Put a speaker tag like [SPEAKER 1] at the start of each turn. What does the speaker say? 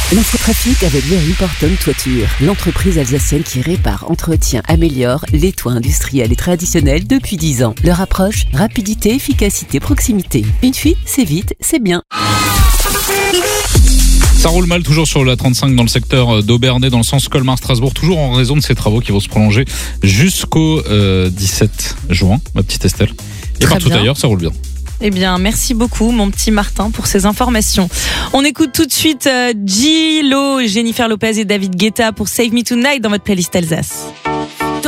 [SPEAKER 1] L'infotrafic avec Very Important Toiture, l'entreprise alsacienne qui répare, entretient, améliore les toits industriels et traditionnels depuis 10 ans. Leur approche, rapidité, efficacité, proximité. Une fuite, c'est vite, c'est bien.
[SPEAKER 2] Ça roule mal toujours sur la 35 dans le secteur d'Aubernais, dans le sens Colmar-Strasbourg, toujours en raison de ces travaux qui vont se prolonger jusqu'au 17 juin, ma petite Estelle. Et
[SPEAKER 3] Très
[SPEAKER 2] partout
[SPEAKER 3] bien.
[SPEAKER 2] ailleurs, ça roule bien.
[SPEAKER 3] Eh bien, merci beaucoup, mon petit Martin, pour ces informations. On écoute tout de suite J-Lo, Jennifer Lopez et David Guetta pour Save Me Tonight dans votre playlist Alsace.